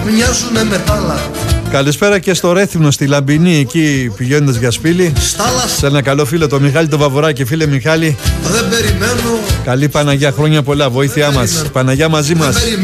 μοιάζουνε μετάλλα. Καλησπέρα και στο Ρέθυμνο, στη Λαμπινή, εκεί πηγαίνοντας για σπήλι. Σε ένα καλό φίλο, το Μιχάλη το Βαβοράκη. Φίλε Μιχάλη, δεν περιμένω. καλή Παναγιά, χρόνια πολλά, βοήθειά μας. Παναγιά μαζί μας.